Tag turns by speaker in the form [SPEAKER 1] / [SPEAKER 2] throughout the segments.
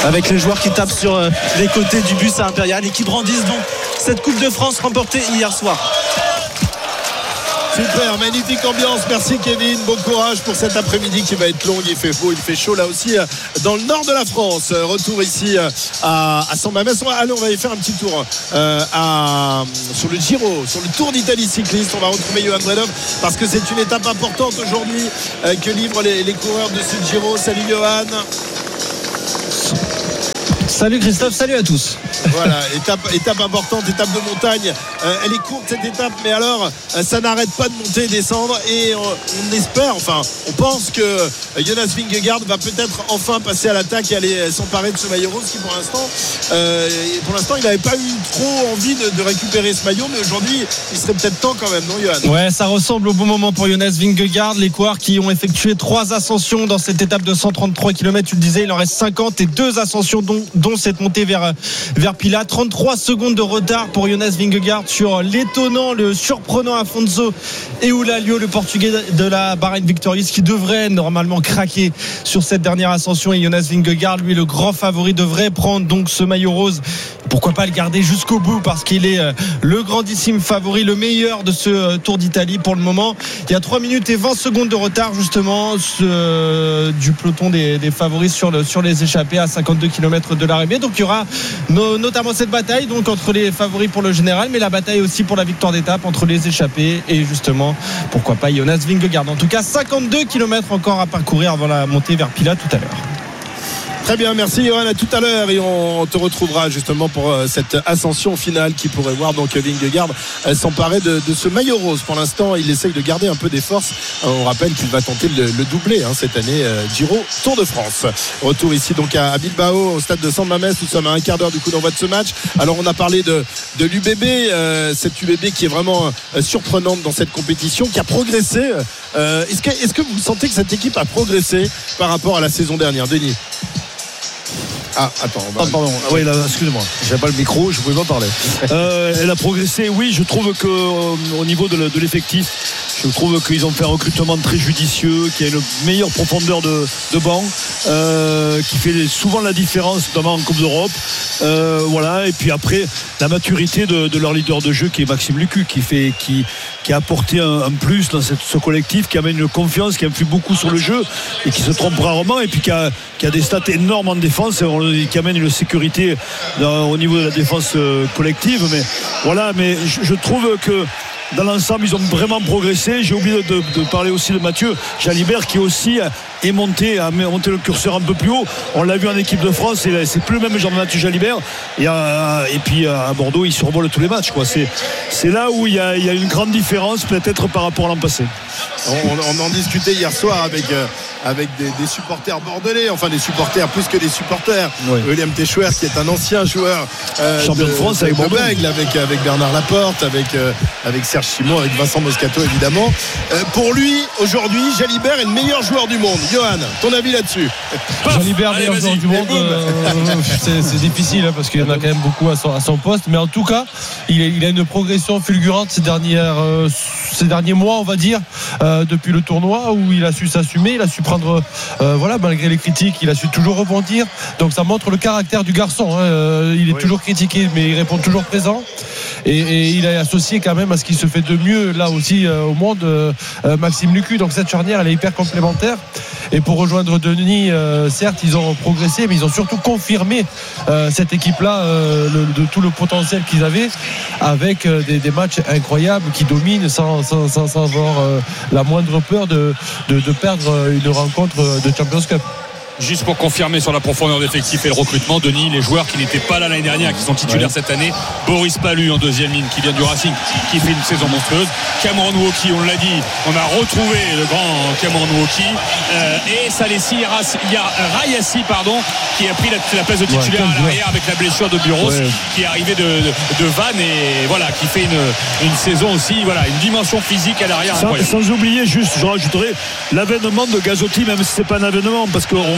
[SPEAKER 1] avec les joueurs qui tapent sur les côtés du bus à Impérial et qui brandissent donc cette Coupe de France remportée hier soir.
[SPEAKER 2] Super, magnifique ambiance. Merci Kevin, bon courage pour cet après-midi qui va être long. Il fait beau, il fait chaud là aussi dans le nord de la France. Retour ici à San Mamés. Allez, on va aller faire un petit tour sur le Giro, sur le Tour d'Italie cycliste. On va retrouver Johan Bredov parce que c'est une étape importante aujourd'hui que livrent les coureurs de ce Giro. Salut Johan.
[SPEAKER 3] Salut Christophe, salut à tous.
[SPEAKER 2] Voilà, étape importante, étape de montagne. Elle est courte cette étape, mais alors ça n'arrête pas de monter et descendre. Et on espère, enfin, on pense que Jonas Vingegaard va peut-être enfin passer à l'attaque et aller s'emparer de ce maillot rose qui pour l'instant il n'avait pas eu trop envie de récupérer ce maillot, mais aujourd'hui il serait peut-être temps quand même, non Johan?
[SPEAKER 3] Ouais, ça ressemble au bon moment pour Jonas Vingegaard. Les coureurs qui ont effectué 3 ascensions dans cette étape de 133 km, tu le disais, il en reste 50 et 2 ascensions dont cette montée vers Pila. 33 secondes de retard pour Jonas Vingegaard sur l'étonnant, le surprenant Afonso Eulalio, le portugais de la Bahrain Victorious, qui devrait normalement craquer sur cette dernière ascension. Et Jonas Vingegaard, lui, le grand favori, devrait prendre donc ce maillot rose. Pourquoi pas le garder jusqu'au bout, parce qu'il est le grandissime favori, le meilleur de ce Tour d'Italie pour le moment. Il y a 3 minutes et 20 secondes de retard justement du peloton des favoris sur les échappées à 52 km de l'arrivée. Donc il y aura notamment cette bataille donc entre les favoris pour le général, mais la bataille aussi pour la victoire d'étape entre les échappés et justement pourquoi pas Jonas Vingegaard. En tout cas 52 km encore à parcourir avant la montée vers Pila tout à l'heure.
[SPEAKER 2] Très bien, merci Johan, à tout à l'heure et on te retrouvera justement pour cette ascension finale qui pourrait voir donc Vingegaard s'emparer de ce maillot rose. Pour l'instant il essaye de garder un peu des forces. On rappelle qu'il va tenter le doublé cette année, Giro Tour de France. Retour ici donc à Bilbao au stade de San Mamés. Nous sommes à un quart d'heure du coup d'envoi de ce match. Alors on a parlé de l'UBB, cette UBB qui est vraiment surprenante dans cette compétition, qui a progressé. Est-ce que vous sentez que cette équipe a progressé par rapport à la saison dernière, Denis?
[SPEAKER 4] Ah, attends. Pardon. Oui, là, excusez-moi. J'avais pas le micro, je pouvais pas parler. Elle a progressé, oui. Je trouve que au niveau de l'effectif, je trouve qu'ils ont fait un recrutement très judicieux, qui a une meilleure profondeur de banc, qui fait souvent la différence, notamment en Coupe d'Europe. Voilà. Et puis après, la maturité de leur leader de jeu, qui est Maxime Lucu, qui a apporté un plus dans ce collectif, qui amène une confiance, qui influe beaucoup sur le jeu et qui se trompe rarement, et puis qui a des stats énormes en défense, qui amène une sécurité au niveau de la défense collective. Mais voilà, mais je trouve que dans l'ensemble ils ont vraiment progressé. J'ai oublié de parler aussi de Mathieu Jalibert, qui aussi a monté le curseur un peu plus haut. On l'a vu en équipe de France, c'est plus le même genre de Mathieu Jalibert, et puis à Bordeaux il survole tous les matchs, quoi. C'est là où il y a une grande différence peut-être par rapport à l'an passé.
[SPEAKER 2] On en discutait hier soir avec des supporters bordelais, enfin des supporters plus que des supporters. Oui. William Techuer, qui est un ancien joueur
[SPEAKER 4] champion de France avec Bordeaux,
[SPEAKER 2] avec Bernard Laporte, avec Serge Simon, avec Vincent Moscato évidemment. Pour lui aujourd'hui, Jalibert est le meilleur joueur du monde. Johan, ton avis là-dessus?
[SPEAKER 5] Jalibert, meilleur joueur du monde, c'est difficile parce qu'il y en a quand même beaucoup à son poste, mais en tout cas il a une progression fulgurante ces derniers mois, on va dire, depuis le tournoi, où il a su s'assumer, il a su prendre malgré les critiques, il a su toujours rebondir. Donc ça montre le caractère du garçon, il est toujours critiqué mais il répond toujours présent, et il est associé quand même à ce qui se fait de mieux là aussi au monde, Maxime Lucu. Donc cette charnière elle est hyper complémentaire, et pour rejoindre Denis, certes ils ont progressé, mais ils ont surtout confirmé cette équipe là de tout le potentiel qu'ils avaient, avec des matchs incroyables, qui dominent sans avoir la moindre peur de perdre une rencontre de Champions Cup.
[SPEAKER 6] Juste pour confirmer sur la profondeur d'effectif et le recrutement, Denis, les joueurs qui n'étaient pas là l'année dernière, qui sont titulaires cette année: Boris Pallu en deuxième ligne, qui vient du Racing, qui fait une saison monstrueuse. Cameron Wauquiez, on l'a dit, on a retrouvé le grand Cameron Wauquiez, et Salessi Rayassi, qui a pris la place de titulaire à l'arrière avec la blessure de Buros, qui est arrivé de Vannes, et voilà, qui fait une saison aussi, une dimension physique à l'arrière incroyable.
[SPEAKER 4] Sans oublier, juste, je rajouterai l'avènement de Gazzotti, même si c'est pas un avènement, parce qu'on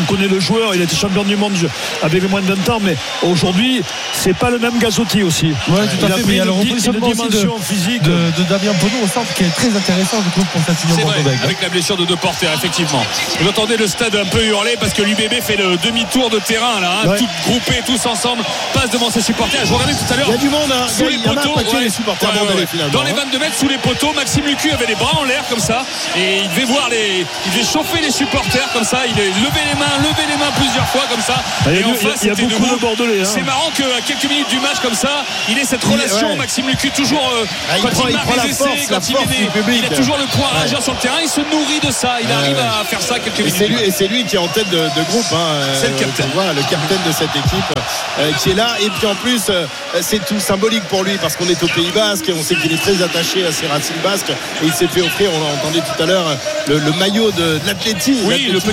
[SPEAKER 4] connaît le joueur, il a été champion du monde avec moins de 20 ans, mais aujourd'hui c'est pas le même Gazotti aussi.
[SPEAKER 5] Ouais, tout à fait, mais il y a le repositionnement aussi
[SPEAKER 4] physique
[SPEAKER 5] de Damien Penaud au centre qui est très intéressant, je trouve, pour cette union Bordeaux-Bègles.
[SPEAKER 6] Avec la blessure de deux porteurs, effectivement. Vous entendez le stade un peu hurler parce que l'UBB fait le demi-tour de terrain là, hein, tout groupé, tous ensemble, passe devant ses supporters. Je regardais tout à l'heure.
[SPEAKER 2] Il y a du monde, hein.
[SPEAKER 6] Sous les poteaux,
[SPEAKER 2] les supporters bordelais finalement.
[SPEAKER 6] Dans les 22 mètres sous les poteaux, Maxime Lucu avait les bras en l'air comme ça et il devait chauffer les supporters comme ça. Il levait les mains plusieurs fois comme ça.
[SPEAKER 4] Et en face, il y a beaucoup de Bordelais.
[SPEAKER 6] C'est marrant qu'à quelques minutes du match comme ça, il ait cette relation. Maxime Lucu toujours quand il marque les essais, quand il a toujours le point à agir sur le terrain. Il se nourrit de ça. Il arrive à faire ça quelques minutes.
[SPEAKER 2] Et c'est lui qui est en tête de groupe.
[SPEAKER 6] C'est le capitaine.
[SPEAKER 2] Le capitaine de cette équipe qui est là. Et puis en plus, c'est tout symbolique pour lui parce qu'on est au Pays Basque et on sait qu'il est très attaché à ses racines basques. Et il s'est fait offrir, on l'a entendu tout à l'heure, le maillot de l'Athletic.
[SPEAKER 6] Oui, le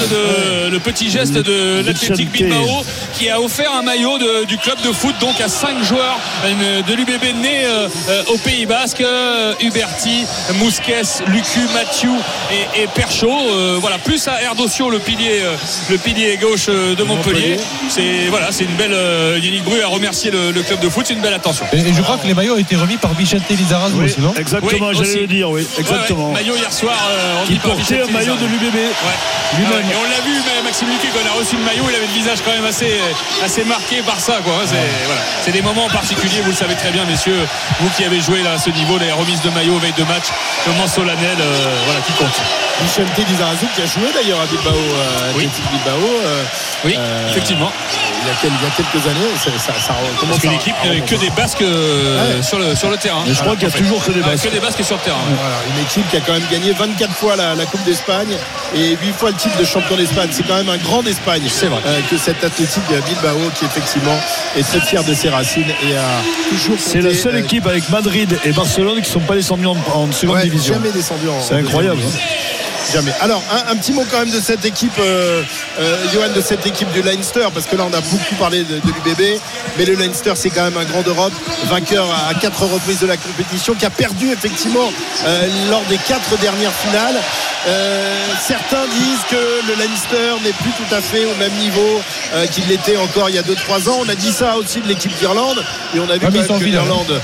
[SPEAKER 6] petit geste de l'Athletic Bilbao qui a offert un maillot du club de foot donc à 5 joueurs de l'UBB nés au Pays Basque, Huberti, Mousquet, Lucu, Mathieu et Perchaud. Voilà, plus à Erdosio, le pilier gauche de Montpellier. C'est une belle. Yannick Bru a remercié le club de foot, c'est une belle attention.
[SPEAKER 5] Et je crois que les maillots ont été remis par Vicente Lizarazu aussi, non?
[SPEAKER 4] Exactement, j'allais le dire, oui, exactement.
[SPEAKER 6] Maillot hier soir,
[SPEAKER 4] qui portait un maillot de l'UBB.
[SPEAKER 6] Et on l'a vu, mais Maxime Lucu, quand on a reçu le maillot, il avait le visage quand même assez marqué par ça, quoi. C'est des moments particuliers, vous le savez très bien, messieurs, vous qui avez joué là à ce niveau, les remises de maillot veille de match, moment solennel, qui compte.
[SPEAKER 2] Vicente Lizarazu qui a joué d'ailleurs à Bilbao, Athletic Bilbao.
[SPEAKER 6] Effectivement.
[SPEAKER 2] Il y a quelques années, ça
[SPEAKER 6] parce que l'équipe n'avait que des Basques sur le terrain.
[SPEAKER 4] Mais je crois qu'il y a toujours que des Basques.
[SPEAKER 6] Que des Basques sur le terrain.
[SPEAKER 2] Voilà, une équipe qui a quand même gagné 24 fois la Coupe d'Espagne et 8 fois le titre de champion d'Espagne. C'est quand même un grand d'Espagne.
[SPEAKER 6] C'est vrai.
[SPEAKER 2] Que cet Athletic Bilbao qui effectivement est très fier de ses racines et a toujours.
[SPEAKER 4] C'est la seule équipe avec Madrid et Barcelone qui ne sont pas descendus en seconde division.
[SPEAKER 2] Jamais descendu
[SPEAKER 4] C'est incroyable.
[SPEAKER 2] Jamais. Alors un petit mot quand même de cette équipe, Johan, de cette équipe du Leinster, parce que là on a beaucoup parlé de l'UBB, mais le Leinster c'est quand même un grand d'Europe, vainqueur à 4 reprises de la compétition, qui a perdu effectivement lors des 4 dernières finales. Certains disent que le Leinster n'est plus tout à fait au même niveau qu'il l'était encore il y a 2-3 ans. On a dit ça aussi de l'équipe d'Irlande et on a vu quand même que l'Irlande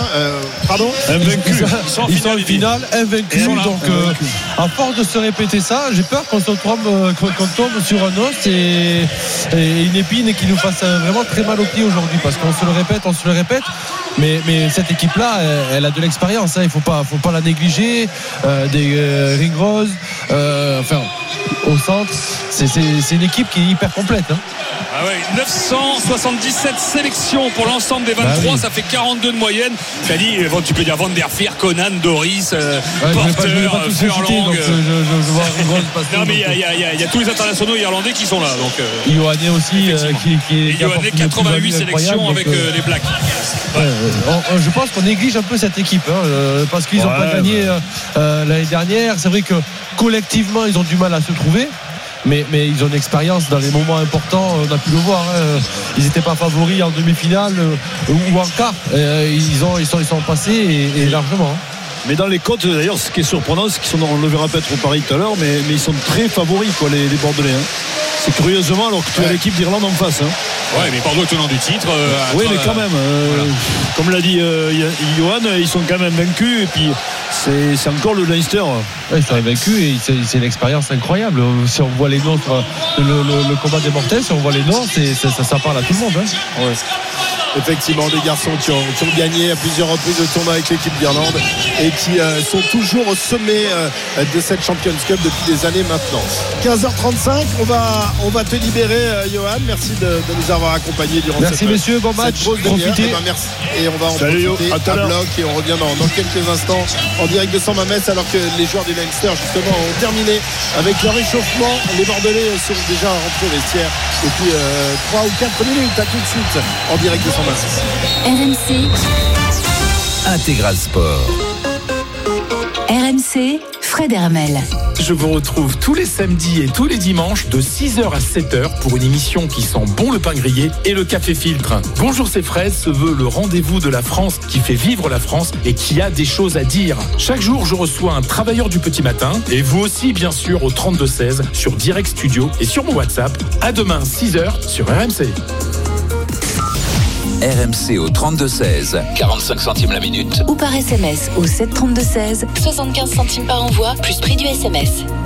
[SPEAKER 5] invaincus. Ils sont en finale, invaincus. Donc à force de se répéter ça, j'ai peur qu'on tombe sur un os et une épine qui nous fasse vraiment très mal au pied aujourd'hui, parce qu'on se le répète, mais cette équipe là elle a de l'expérience, hein. Il faut pas la négliger. Des Ringrose au centre, c'est une équipe qui est hyper complète, hein.
[SPEAKER 6] 977 sélections pour l'ensemble des 23, ça fait 42 de moyenne. Tu peux dire Van der Veer, Conan, Doris, Porter, Furlong. Non mais il y a tous les internationaux irlandais qui sont là.
[SPEAKER 5] Ioane aussi qui
[SPEAKER 6] Ioane, 88 sélections avec les Blacks.
[SPEAKER 5] Je pense qu'on néglige un peu cette équipe, hein, parce qu'ils n'ont pas gagné l'année dernière. C'est vrai que collectivement ils ont du mal à se trouver. Mais ils ont une expérience dans les moments importants, on a pu le voir, hein. Ils n'étaient pas favoris en demi-finale ou en quart, ils sont passés et largement, hein.
[SPEAKER 4] Mais dans les côtes d'ailleurs, ce qui est surprenant, c'est on le verra peut-être au Paris tout à l'heure, mais ils sont très favoris, quoi, les Bordelais, hein. C'est curieusement alors que tu as l'équipe d'Irlande en face, hein.
[SPEAKER 6] Ouais, mais Bordeaux tenant du titre.
[SPEAKER 4] Oui, mais quand même, comme l'a dit Johan, ils sont quand même vaincus et puis c'est encore le Leinster.
[SPEAKER 5] Ouais, ils sont vaincus et c'est une expérience incroyable. Si on voit les noms sur le combat des mortels, si on voit les noms, ça parle à tout le monde, hein. Ouais.
[SPEAKER 2] Effectivement, des garçons qui ont gagné à plusieurs reprises le tournoi avec l'équipe d'Irlande et qui sont toujours au sommet de cette Champions Cup depuis des années maintenant. 15h35, on va te libérer, Johan. Merci de nous avoir accompagnés durant
[SPEAKER 5] merci messieurs, bon match, profitez.
[SPEAKER 2] Merci. Et on va en profiter à bloc et on revient dans quelques instants en direct de Saint-Mamès, alors que les joueurs du Leinster justement ont terminé avec leur échauffement. Les Bordelais sont déjà rentrés au vestiaire depuis 3 ou 4 minutes. À tout de suite en direct de Saint-Mamès.
[SPEAKER 7] RMC Intégral Sport. RMC Fred Hermel.
[SPEAKER 8] Je vous retrouve tous les samedis et tous les dimanches de 6h à 7h pour une émission qui sent bon le pain grillé et le café filtre. Bonjour, c'est Fred se veut le rendez-vous de la France qui fait vivre la France et qui a des choses à dire. Chaque jour, je reçois un travailleur du petit matin et vous aussi, bien sûr, au 32-16 sur Direct Studio et sur mon WhatsApp. À demain, 6h sur RMC.
[SPEAKER 9] RMC au 32-16, 45 centimes la minute.
[SPEAKER 7] Ou par SMS au 732-16, 75 centimes par envoi, plus prix du SMS.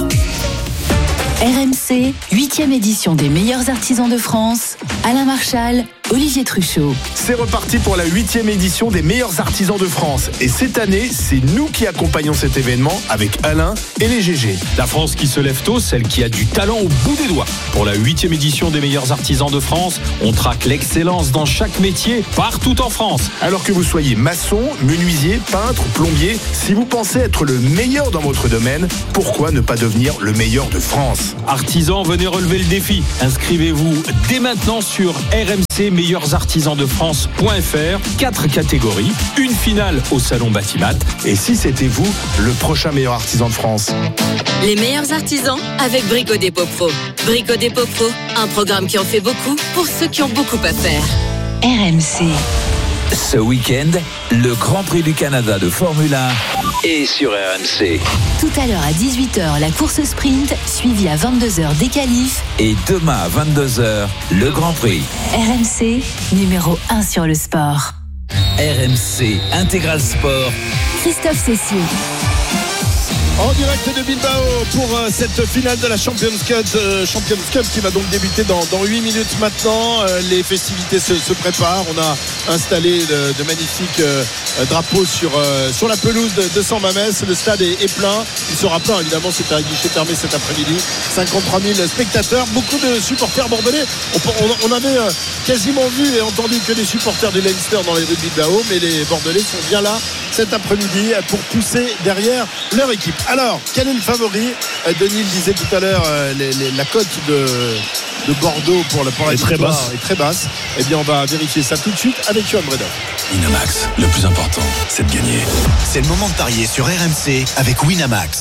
[SPEAKER 7] RMC, 8e édition des meilleurs artisans de France. Alain Marchal, Olivier Truchot.
[SPEAKER 8] C'est reparti pour la 8e édition des meilleurs artisans de France. Et cette année, c'est nous qui accompagnons cet événement avec Alain et les GG.
[SPEAKER 10] La France qui se lève tôt, celle qui a du talent au bout des doigts. Pour la 8e édition des meilleurs artisans de France, on traque l'excellence dans chaque métier, partout en France.
[SPEAKER 8] Alors que vous soyez maçon, menuisier, peintre, plombier, si vous pensez être le meilleur dans votre domaine, pourquoi ne pas devenir le meilleur de France ?
[SPEAKER 10] Artisans, venez relever le défi. Inscrivez-vous dès maintenant sur rmcmeilleursartisansdefrance.fr. 4 catégories, une finale au salon Batimat.
[SPEAKER 8] Et si c'était vous, le prochain meilleur artisan de France ?
[SPEAKER 11] Les meilleurs artisans avec Brico Dépôt Pro. Brico Dépôt Pro, un programme qui en fait beaucoup pour ceux qui ont beaucoup à faire.
[SPEAKER 7] RMC.
[SPEAKER 9] Ce week-end, le Grand Prix du Canada de Formule 1 est sur RMC.
[SPEAKER 7] Tout à l'heure à 18h, la course sprint, suivie à 22h des qualifs.
[SPEAKER 9] Et demain à 22h, le Grand Prix.
[SPEAKER 7] RMC, numéro 1 sur le sport.
[SPEAKER 9] RMC Intégral Sport.
[SPEAKER 7] Christophe Cessieux.
[SPEAKER 2] En direct de Bilbao pour cette finale de la Champions Cup qui va donc débuter dans 8 minutes maintenant. Les festivités se préparent. On a installé de magnifiques drapeaux sur la pelouse de San Mamés. Le stade est plein. Il sera plein évidemment, c'est un guichet fermé cet après-midi. 53 000 spectateurs, beaucoup de supporters bordelais. On avait quasiment vu et entendu que des supporters du Leinster dans les rues de Bilbao, mais les bordelais sont bien là cet après-midi pour pousser derrière leur équipe. Alors, quel est le favori ? Denis le disait tout à l'heure, la cote de Bordeaux pour la victoire est très basse. Eh bien, on va vérifier ça tout de suite avec Johan Bredov.
[SPEAKER 12] Winamax, le plus important, c'est de gagner. C'est le moment de parier sur RMC avec Winamax.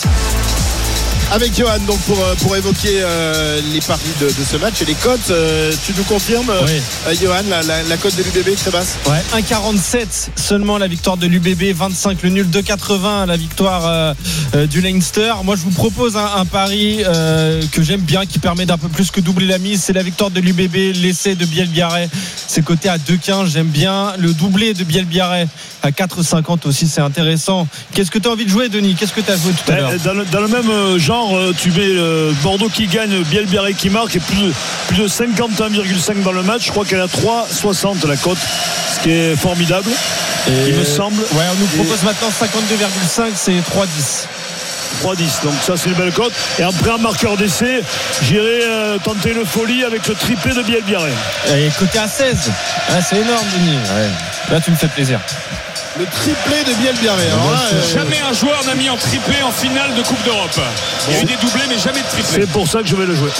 [SPEAKER 2] Avec Johan, donc pour évoquer les paris de ce match et les cotes, tu nous confirmes, oui. Johan, la cote de l'UBB très basse.
[SPEAKER 3] Ouais, 1,47 seulement la victoire de l'UBB, 25 le nul, 2,80 la victoire du Leinster. Moi je vous propose un pari que j'aime bien, qui permet d'un peu plus que doubler la mise. C'est la victoire de l'UBB, l'essai de Biel-Biarret, c'est coté à 2,15. J'aime bien le doublé de Biel-Biarret à 4,50 aussi, c'est intéressant. Qu'est-ce que tu as envie de jouer, Denis ? Qu'est-ce que tu as joué tout à l'heure ?
[SPEAKER 4] Dans le même genre, tu mets Bordeaux qui gagne, Biel-Biarret qui marque, et plus de 51,5 dans le match. Je crois qu'elle a 3,60 la cote, ce qui est formidable, il me semble.
[SPEAKER 3] Ouais, on nous propose maintenant 52,5, c'est 3,10.
[SPEAKER 4] 3-10, donc ça c'est une belle cote. Et après en marqueur d'essai, j'irai tenter une folie avec le triplé de Biel-Biarret.
[SPEAKER 3] Et côté à 16, c'est énorme, Denis. Ouais. Là tu me fais plaisir.
[SPEAKER 2] Le triplé de Biel-Biarret.
[SPEAKER 6] Jamais un joueur n'a mis en triplé en finale de Coupe d'Europe. Il y a eu des doublés mais jamais de triplé.
[SPEAKER 4] C'est pour ça que je vais le jouer.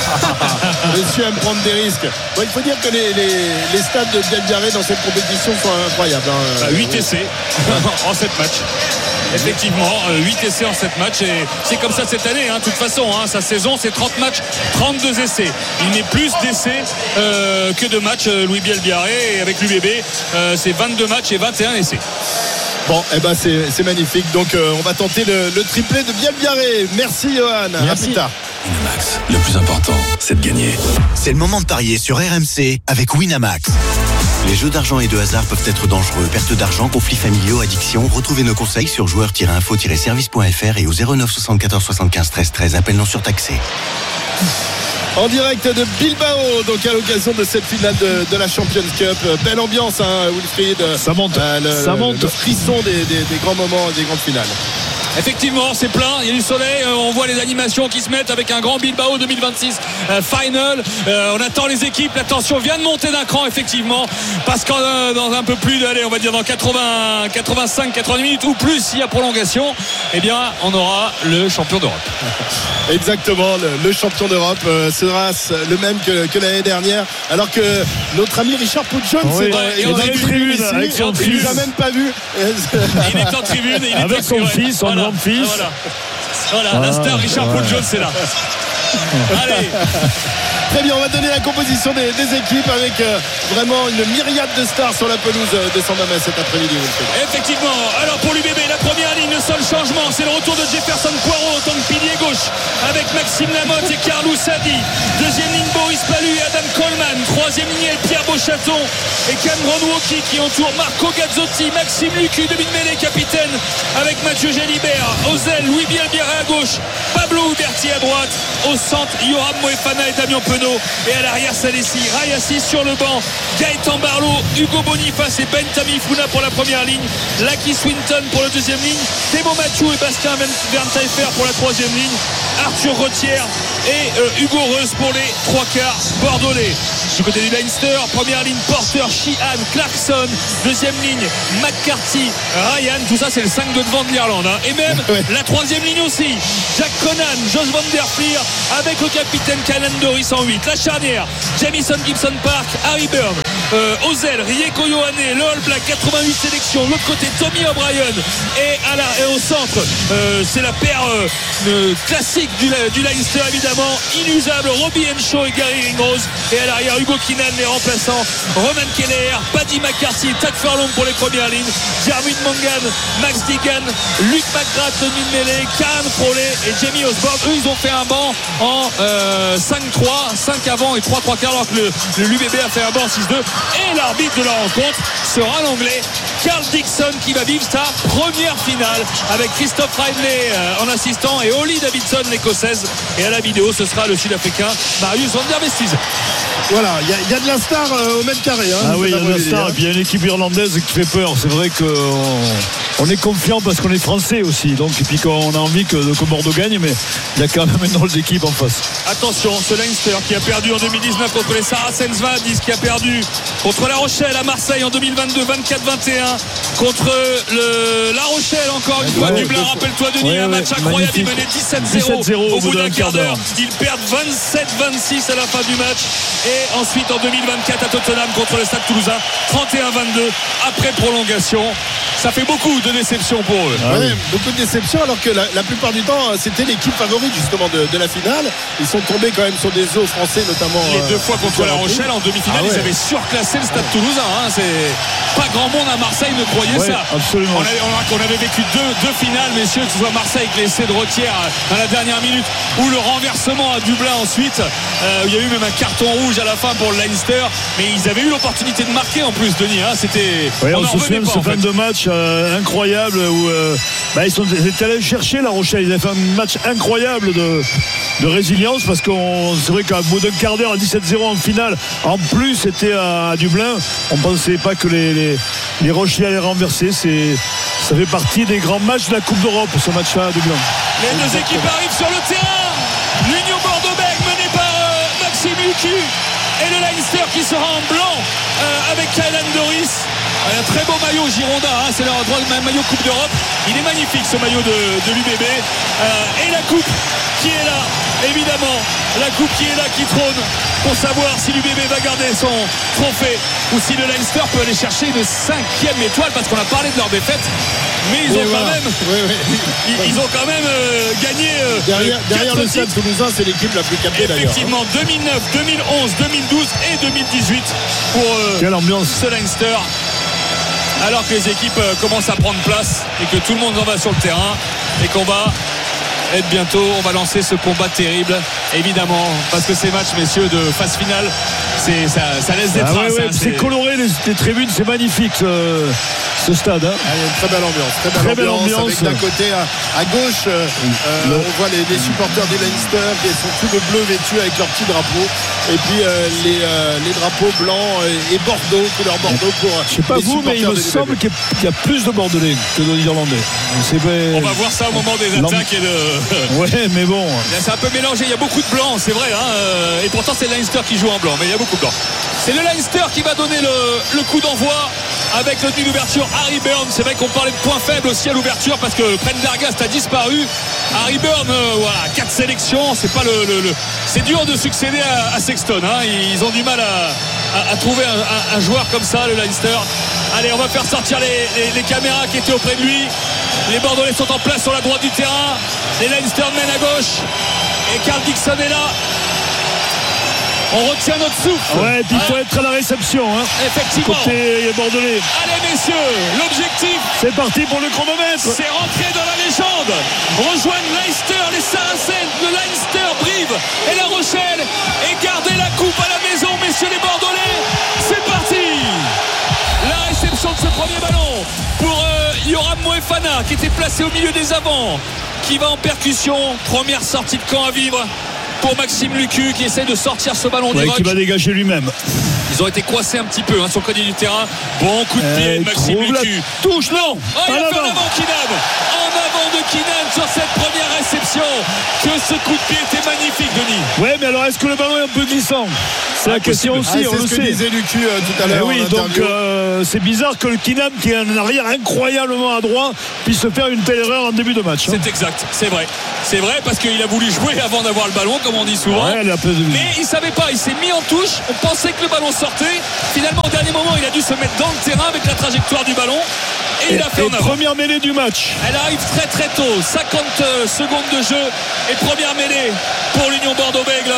[SPEAKER 2] Monsieur aime prendre des risques. Bon, il faut dire que les stats de Biel-Biarret dans cette compétition sont incroyables.
[SPEAKER 6] 8 essais en 7 matchs. Effectivement, 8 essais en 7 matchs, et c'est comme ça cette année, de toute façon, sa saison c'est 30 matchs, 32 essais. Il met plus d'essais que de matchs, Louis Biel-Biarret, et avec l'UBB c'est 22 matchs et 21 essais.
[SPEAKER 2] Bon, c'est magnifique. Donc on va tenter le triplé de Biel-Biarret. Merci Johan.
[SPEAKER 3] Merci.
[SPEAKER 2] À plus tard.
[SPEAKER 12] Winamax, le plus important, c'est de gagner. C'est le moment de parier sur RMC avec Winamax. Les jeux d'argent et de hasard peuvent être dangereux. Perte d'argent, conflits familiaux, addiction. Retrouvez nos conseils sur joueurs-info-service.fr et au 09 74 75 13 13. Appel non surtaxé.
[SPEAKER 2] En direct de Bilbao, donc à l'occasion de cette finale de la Champions Cup. Belle ambiance, Wilfried.
[SPEAKER 4] Ça monte. Ça monte.
[SPEAKER 2] Le frisson des grands moments, des grandes finales.
[SPEAKER 6] Effectivement, c'est plein, il y a du soleil, on voit les animations qui se mettent avec un grand Bilbao 2026 final. On attend les équipes, la tension vient de monter d'un cran effectivement, parce que dans un peu plus on va dire dans 85-90 minutes ou plus, s'il y a prolongation, eh bien on aura le champion d'Europe.
[SPEAKER 2] Exactement, le champion d'Europe sera le même que l'année dernière, alors que notre ami Richard Poutchon
[SPEAKER 4] est dans les tribunes avec son fils.
[SPEAKER 2] Il ne l'a même pas vu.
[SPEAKER 6] Il est en tribune, il est
[SPEAKER 4] avec son fils, son grand-fils.
[SPEAKER 6] Voilà. Voilà, la star Richard Paul Jones c'est là. Allez.
[SPEAKER 2] Très bien, on va donner la composition des équipes avec vraiment une myriade de stars sur la pelouse de San Mamés cet après-midi.
[SPEAKER 6] Effectivement, alors pour l'UBB, la première ligne, le seul changement, c'est le retour de Jefferson Poirot en tant que pilier gauche avec Maxime Lamotte et Carlou Sadi. Deuxième ligne, Boris Palu et Adam Coleman. Troisième ligne, Pierre Beauchaton et Cameron Wauquiez qui entourent Marco Gazzotti, Maxime Lucu, demi de mêlée capitaine avec Mathieu Jalibert. Aux ailes, Louis Bielbiaré à gauche, Pablo Huberti à droite. Au centre, Yoram Moefana et Damien Penaud. Et à l'arrière, Salessi, Rayassi sur le banc, Gaëtan Barlow, Hugo Boniface et Ben Tamifuna pour la première ligne, Lucky Swinton pour la deuxième ligne, Thémo Mathieu et Bastien Werntheifer pour la troisième ligne, Arthur Retière et Hugo Reus pour les trois quarts bordelais. Du côté du Leinster, première ligne, Porter, Sheehan, Clarkson, deuxième ligne, McCarthy, Ryan, tout ça c'est le 5 de devant de l'Irlande, hein. Et même la troisième ligne aussi, Jack Conan, Josh Van Der Fleer avec le capitaine Canan Doris en 8. La charnière, Jamison Gibson Park, Harry Byrne, Ozel, Rieko Ioane, le All Black, 88 sélections. De l'autre côté, Tommy O'Brien. Et au centre, c'est la paire classique du Leinster, évidemment, inusable, Robbie Henshaw et Gary Ringrose. Et à l'arrière, Hugo Keenan, les remplaçants, Roman Keller, Paddy McCarthy, Tad Furlong pour les premières lignes, Jeremy Mangan, Max Deegan, Luc McGrath, demi de mêlée, Karen Froley et Jamie Osborne. Eux, ils ont fait un banc en 5-3, 5 avant et 3 quarts, alors que le l'UBB a fait un banc en 6-2. Et l'arbitre de la rencontre sera l'anglais Carl Dixon qui va vivre sa première finale avec Christophe Ridley en assistant et Holly Davidson, l'écossaise. Et à la vidéo, ce sera le sud-africain Marius van der Westhuizen.
[SPEAKER 2] Voilà, il y a de la star au mètre carré. Hein,
[SPEAKER 4] ah oui, il y a de la star. Et puis il y a une équipe irlandaise qui fait peur. C'est vrai qu'on est confiant parce qu'on est français aussi. Donc, et puis qu'on a envie que Bordeaux gagne, mais il y a quand même une drôle d'équipe en face.
[SPEAKER 6] Attention, ce Leinster qui a perdu en 2019 contre les Saracens Vadis, qui a perdu contre La Rochelle à Marseille en 2022, 24-21. Contre La Rochelle, encore une fois, Dublin, rappelle-toi Denis, un match incroyable. Ils menaient 17-0 au bout d'un quart d'heure. Ils perdent 27-26 à la fin du match. Et ensuite en 2024 à Tottenham contre le Stade Toulousain, 31-22 après prolongation. Ça fait beaucoup de déceptions pour eux.
[SPEAKER 2] Beaucoup de déceptions, alors que la plupart du temps c'était l'équipe favorite justement de la finale. Ils sont tombés quand même sur des os français, notamment
[SPEAKER 6] les deux fois contre La Rochelle en demi-finale. Ils avaient surclassé le Stade Toulousain, hein. C'est pas grand monde à Marseille ne croyait ça.
[SPEAKER 4] Absolument.
[SPEAKER 6] On avait vécu deux finales, messieurs, que ce soit Marseille avec l'essai de Retière à la dernière minute ou le renversement à Dublin ensuite. Il y a eu même un carton rouge à la fin pour le Leinster, mais ils avaient eu l'opportunité de marquer en plus, Denis, hein. C'était
[SPEAKER 4] on se souvient de ce fin de match incroyable où ils étaient allés chercher La Rochelle. Ils avaient fait un match incroyable de résilience, parce que c'est vrai qu'à bout d'un quart d'heure à 17-0 en finale, en plus c'était à Dublin, on pensait pas que les Rochelais allaient renverser. Ça fait partie des grands matchs de la Coupe d'Europe, ce match-là à Dublin.
[SPEAKER 6] Les deux équipes arrivent sur le terrain. L'Union Bordeaux-Bègles menée par Maxime Lucu et le Leinster qui sera en blanc avec Caelan Doris. Un très beau maillot Girondin, hein, c'est leur droit de maillot Coupe d'Europe. Il est magnifique ce maillot de l'UBB. Et la coupe qui est là, évidemment. La coupe qui est là, qui trône, pour savoir si l'UBB va garder son trophée ou si le Leinster peut aller chercher une 5e étoile, parce qu'on a parlé de leur défaite. Mais ils ont quand même gagné.
[SPEAKER 2] Derrière le Stade Toulousain, c'est l'équipe la plus capée d'ailleurs.
[SPEAKER 6] Effectivement, 2009, 2011, 2012 et 2018 pour
[SPEAKER 4] quelle ambiance
[SPEAKER 6] ce Leinster. Alors que les équipes commencent à prendre place et que tout le monde en va sur le terrain et qu'on va être bientôt, on va lancer ce combat terrible, évidemment, parce que ces matchs, messieurs, de phase finale, ça laisse des traces.
[SPEAKER 4] C'est coloré, les tribunes, c'est magnifique ce stade. Hein.
[SPEAKER 2] Il y a une très belle ambiance. Très belle ambiance. Avec d'un côté à gauche, on voit les supporters du Leinster qui sont tous de bleu vêtus avec leurs petits drapeaux. Et puis les drapeaux blancs et Bordeaux, couleur Bordeaux pour.
[SPEAKER 4] Je sais pas vous, mais il me semble qu'il y a plus de Bordelais que d'Irlandais.
[SPEAKER 6] On va voir ça au moment des attaques et de.
[SPEAKER 4] Ouais, mais bon.
[SPEAKER 6] C'est un peu mélangé. Il y a beaucoup de blancs, c'est vrai. Hein. Et pourtant, c'est le Leinster qui joue en blanc, mais il y a beaucoup de blancs. C'est le Leinster qui va donner le coup d'envoi avec le but d'ouverture Harry Byrne. C'est vrai qu'on parlait de points faibles aussi à l'ouverture parce que Prendergast a disparu. Harry Byrne, 4 sélections, c'est pas c'est dur de succéder à Sexton, hein. Ils ont du mal à trouver un joueur comme ça, le Leinster. Allez, on va faire sortir les caméras qui étaient auprès de lui. Les Bordelais sont en place sur la droite du terrain. Les Leinster mènent à gauche. Et Carl Dixon est là. On retient notre souffle.
[SPEAKER 4] Ouais, et puis il faut être à la réception.
[SPEAKER 6] Effectivement.
[SPEAKER 4] Côté bordelais.
[SPEAKER 6] Allez messieurs, l'objectif.
[SPEAKER 4] C'est parti pour le chronomètre.
[SPEAKER 6] C'est rentrer dans la légende. Rejoindre Leicester, les Saracens, le Leinster, Brive et La Rochelle. Et garder la coupe à la maison, messieurs les Bordelais. C'est parti. La réception de ce premier ballon pour Yoram Moefana qui était placé au milieu des avants, qui va en percussion. Première sortie de camp à vivre pour Maxime Lucu qui essaie de sortir ce ballon du roc.
[SPEAKER 4] Qui va dégager lui-même.
[SPEAKER 6] Ils ont été coincés un petit peu sur le côté du terrain. Bon coup de pied de Maxime Lucu.
[SPEAKER 4] Touche, non.
[SPEAKER 6] Il a fait en avant Kinam. En avant de Kinam sur cette première réception. Que ce coup de pied était magnifique, Denis.
[SPEAKER 4] Ouais, mais alors est-ce que le ballon est un peu glissant? C'est la question aussi, on le sait.
[SPEAKER 2] C'est ce que disait Lucu tout à l'heure.
[SPEAKER 4] Oui, donc c'est bizarre que le Kinam, qui est un arrière incroyablement adroit, puisse faire une telle erreur en début de match.
[SPEAKER 6] C'est exact, c'est vrai. C'est vrai parce qu'il a voulu jouer avant d'avoir le ballon, comme on dit souvent.
[SPEAKER 4] Ouais,
[SPEAKER 6] mais il savait pas, il s'est mis en touche. On pensait que le ballon sortait. Finalement, au dernier moment, il a dû se mettre dans le terrain avec la trajectoire du ballon. Et il a fait en avant.
[SPEAKER 4] Première mêlée du match.
[SPEAKER 6] Elle arrive très très tôt. 50 secondes de jeu. Et première mêlée pour l'Union Bordeaux-Bègles.